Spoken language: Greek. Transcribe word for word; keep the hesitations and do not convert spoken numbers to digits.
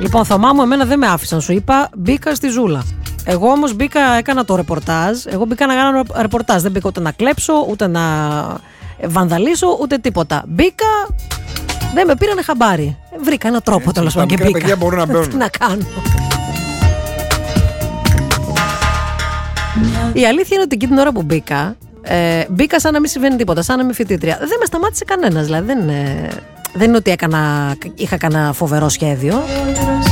Λοιπόν, Θωμά μου, εμένα δεν με άφησαν. Σου είπα, μπήκα στη ζούλα. Εγώ όμως μπήκα, έκανα το ρεπορτάζ. Εγώ μπήκα να κάνω ρεπορτάζ. Δεν μπήκα ούτε να κλέψω, ούτε να βανδαλίσω, ούτε τίποτα. Μπήκα, δεν με πήρανε χαμπάρι. Βρήκα ένα τρόπο τέλος πάντων και μπήκα. Παιδιά μπορούν να μπαίνουν. Τι να κάνω. Η αλήθεια είναι ότι εκεί την ώρα που μπήκα, ε, μπήκα σαν να μην συμβαίνει τίποτα, σαν να μην φοιτήτρια. Δεν με σταμάτησε κανένας. Δηλαδή δεν, ε, δεν είναι ότι έκανα, είχα κανένα φοβερό σχέδιο.